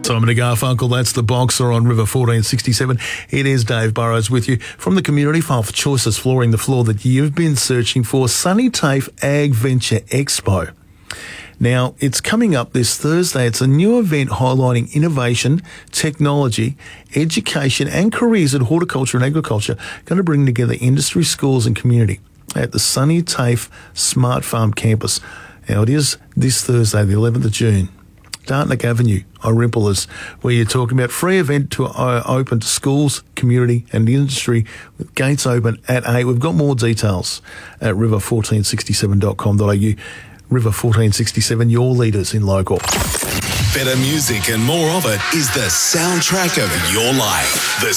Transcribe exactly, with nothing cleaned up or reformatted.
Simon and Garfunkel, that's the Boxer on River fourteen sixty-seven. It is Dave Burrows with you from the Community File for Choices, flooring the floor that you've been searching for, Sunny TAFE Ag Venture Expo. Now, it's coming up this Thursday. It's a new event highlighting innovation, technology, education and careers in horticulture and agriculture, going to bring together industry, schools and community at the Sunny TAFE Smart Farm Campus. Now, it is this Thursday, the eleventh of June. Dartnock Avenue, Orimple is where you're talking about. Free event to uh, open to schools, community and industry with gates open at eight. We've got more details at river fourteen sixty-seven dot com dot a u. River fourteen sixty-seven, your leaders in local. Better music and more of it is the soundtrack of your life. The